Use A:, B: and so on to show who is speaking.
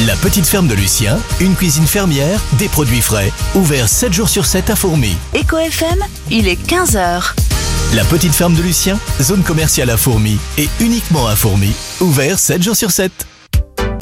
A: La petite ferme de Lucien, une cuisine fermière, des produits frais, ouvert 7 jours sur 7 à Fourmies.
B: Éco FM, il est 15h.
A: La petite ferme de Lucien, zone commerciale à Fourmies et uniquement à Fourmies, ouvert 7 jours sur 7.